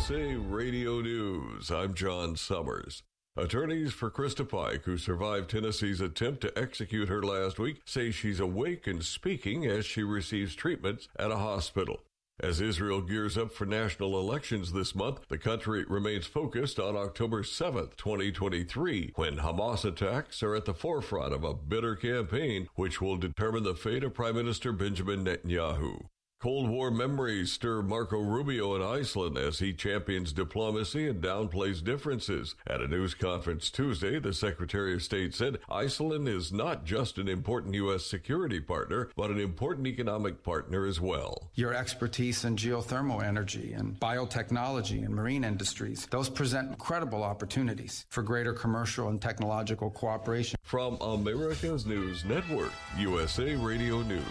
USA Radio News. I'm John Summers. Attorneys for Krista Pike, who survived Tennessee's attempt to execute her last week, say she's awake and speaking as she receives treatments at a hospital. As Israel gears up for national elections this month, the country remains focused on October 7th, 2023, when Hamas attacks are at the forefront of a bitter campaign which will determine the fate of Prime Minister Benjamin Netanyahu. Cold War memories stir Marco Rubio in Iceland as he champions diplomacy and downplays differences. At a news conference Tuesday, the Secretary of State said Iceland is not just an important U.S. security partner, but an important economic partner as well. Your expertise in geothermal energy and biotechnology and marine industries, those present incredible opportunities for greater commercial and technological cooperation. From America's News Network, USA Radio News.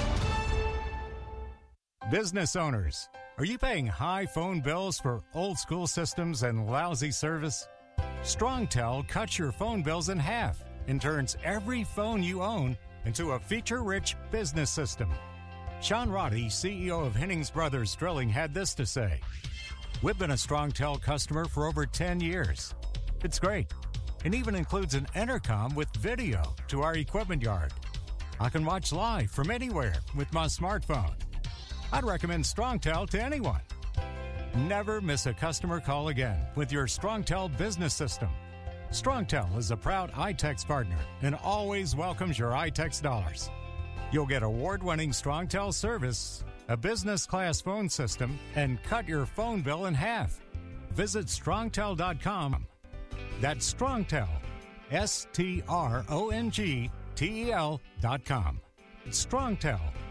Business owners, are you paying high phone bills for old school systems and lousy service? StrongTel cuts your phone bills in half and turns every phone you own into a feature-rich business system. Sean Roddy, CEO of Hennings Brothers Drilling, had this to say. We've been a StrongTel customer for over 10 years. It's great. It even includes an intercom with video to our equipment yard. I can watch live from anywhere with my smartphone. I'd recommend StrongTel to anyone. Never miss a customer call again with your StrongTel business system. StrongTel is a proud iTex partner and always welcomes your iTex dollars. You'll get award-winning StrongTel service, a business-class phone system, and cut your phone bill in half. Visit StrongTel.com. That's StrongTel, StrongTel.com. StrongTel.